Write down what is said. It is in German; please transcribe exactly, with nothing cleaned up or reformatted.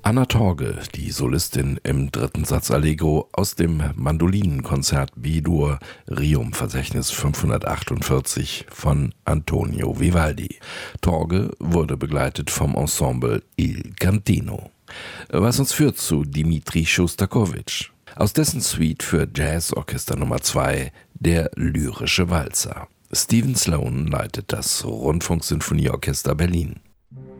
Anna Torge, die Solistin im dritten Satz Allegro aus dem Mandolinenkonzert B-Dur Requiem-Verzeichnis fünfhundertachtundvierzig von Antonio Vivaldi. Torge wurde begleitet vom Ensemble Il Cantino. Was uns führt zu Dmitri Schostakowitsch. Aus dessen Suite für Jazzorchester Nummer zwei, der Lyrische Walzer. Stephen Sloan leitet das Rundfunksinfonieorchester Berlin.